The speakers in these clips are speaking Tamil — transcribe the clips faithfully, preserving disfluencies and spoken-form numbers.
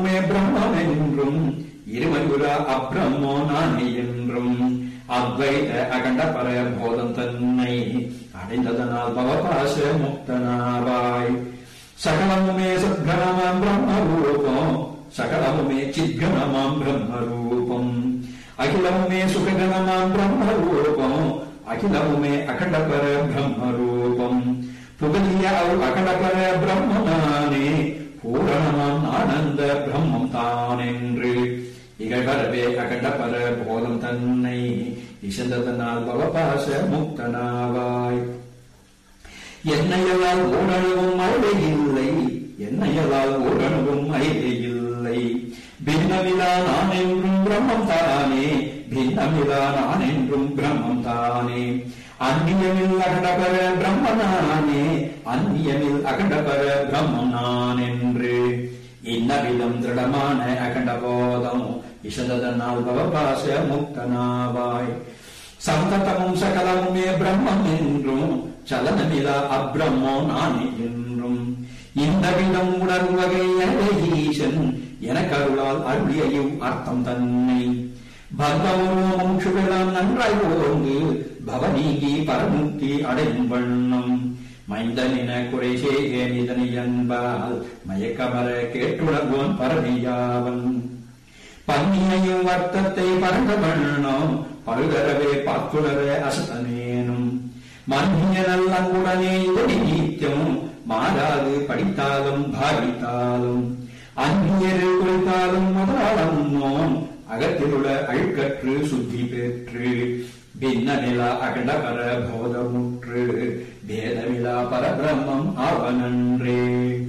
பிரம்மம் என்றும் இருமையுறா அப்ரம்மோ நானே என்றும் அத்வைத அகண்ட பர போதம் தன்னை அடைந்ததனால் பவபாச முக்தனாவாய். சகலமுமே சத்கணமாம் பிரம்ம ரூபம், சகலமுமே சித்கணமாம் பிரம்ம ரூபம், அகிலமுமே சுககணமாம் பிரம்ம ரூபம், அகிலமுமே அகண்ட பர பிரம்ம ரூபம். புகழிய அவ் அகண்ட பர பிரம்மனானே பூரணமாம் ஆனந்த பிரம்மம் தானென்று இகழ்வரவே அகண்ட பர போதம் தன்னை இசந்ததனால் பவபாச முக்தனாவாய். என்னையலால் ஓரணுவும் அழிவே இல்லை, என்னையலால் ஓரணுவும் அழிவே இல்லை. பின்னமிலா நான் என்றும் பிரம்மம் தானே, பின்னமிலா நான் என்றும் பிரம்மம் தானே. அந்நியமில் அகண்டபர பிரம்மனானே, அந்நியமில் அகண்டபர பிரம்மம் நான் என்று இன்னவிதம் திருடமான அகண்ட போதம் இசந்ததனால் பவபாச முக்தனாவாய். சந்ததமும் சகலமுமே பிரம்மம் என்றும் சலனமிலா அப்ரம்மோ நானே என்றும் இந்த விதம் உணர்வகை ஈசன் எனக்கருளால் அருளியையும் அர்த்தம் தன்னை பத்மமும் சுகலாம் நன்றாய் ஓர்ந்து பவநீகி பரமுக்தி அடையும் வண்ணம் மைந்தனின குறை செய்கேன் இதனை என்பால் மயக்கமர கேட்டுணர்வோன் பரவியாவன். பன்னியையும் வர்த்தத்தை பரந்த வண்ணம் பழுதரவே பார்த்துணர அசத்தனேனும் மன்னிய நல்லங்குடனே இதனை நீத்தியம் மாறாது படித்தாலும் பாவித்தாலும் அந்நியரு குறித்தாலும் முதலாளம் அகத்திலுள்ள அழுக்கற்று சுத்தி பெற்று பின்ன நிலா அகண்ட பர போதமுற்று பேதமிலா பரபிரம்மம் ஆவனன்றே.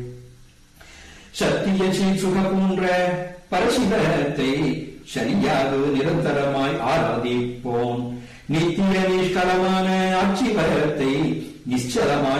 சத்திய சீசுக போன்ற பரசிவத்தை சரியாக நிரந்தரமாய் ஆராதிப்போம். நித்திய நிஷ்கலமான ஆட்சிபரத்தை நிச்சலமாய்